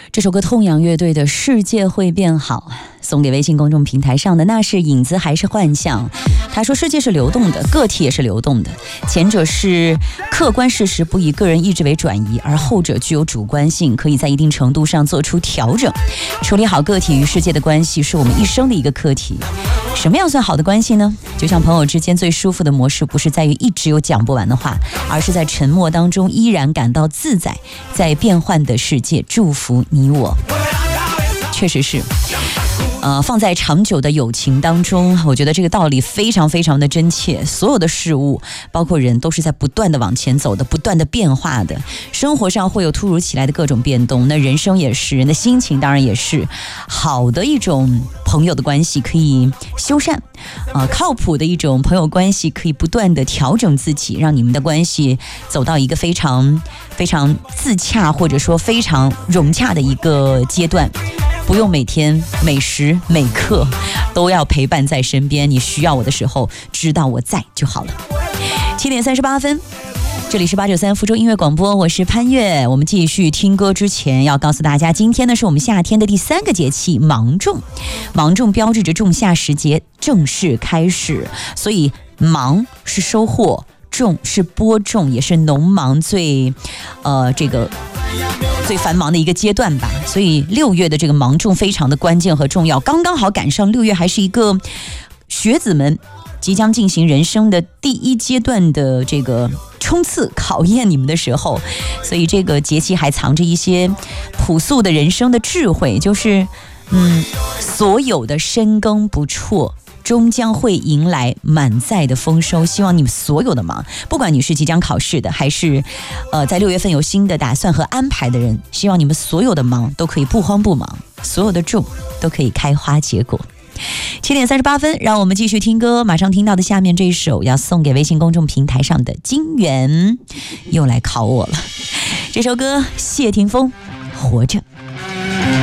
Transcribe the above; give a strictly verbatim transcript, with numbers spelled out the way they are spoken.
这首歌痛仰乐队的《世界会变好》送给微信公众平台上的那是影子还是幻象。他说世界是流动的，个体也是流动的，前者是客观事实不以个人意志为转移，而后者具有主观性，可以在一定程度上做出调整。处理好个体与世界的关系是我们一生的一个课题。什么样算好的关系呢？就像朋友之间最舒服的模式不是在于一直有讲不完的话，而是在沉默当中依然感到自在，在变幻的世界祝福你我。确实是呃，放在长久的友情当中，我觉得这个道理非常非常的真切。所有的事物包括人都是在不断的往前走的，不断的变化的。生活上会有突如其来的各种变动，那人生也是，人的心情当然也是。好的一种朋友的关系可以修缮，呃，靠谱的一种朋友关系可以不断的调整自己，让你们的关系走到一个非常非常自洽，或者说非常融洽的一个阶段。不用每天每时每刻都要陪伴在身边，你需要我的时候知道我在就好了。七点三十八分，这里是八九三福州音乐广播，我是潘越。我们继续听歌之前要告诉大家，今天呢是我们夏天的第三个节气芒种。芒种标志着仲夏时节正式开始，所以芒是收获，种是播种，也是农忙最呃这个最繁忙的一个阶段吧。所以六月的这个芒种非常的关键和重要，刚刚好赶上六月还是一个学子们即将进行人生的第一阶段的这个冲刺考验你们的时候，所以这个节气还藏着一些朴素的人生的智慧，就是嗯，所有的深耕不辍终将会迎来满载的丰收。希望你们所有的忙，不管你是即将考试的，还是呃在六月份有新的打算和安排的人，希望你们所有的忙都可以不慌不忙，所有的种都可以开花结果。七点三十八分，让我们继续听歌。马上听到的下面这一首要送给微信公众平台上的金源，又来考我了。这首歌谢霆锋，活着。